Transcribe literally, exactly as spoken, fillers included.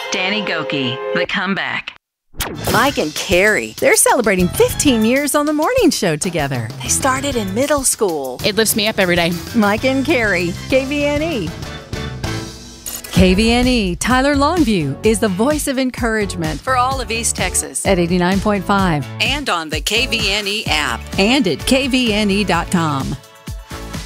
Danny Gokey, The Comeback. Mike and Carrie, they're celebrating fifteen years on the morning show together. They started in middle school. It lifts me up every day. Mike and Carrie, K V N E. K V N E, Tyler Longview, is the voice of encouragement for all of East Texas at eighty-nine point five and on the K V N E app and at K V N E dot com.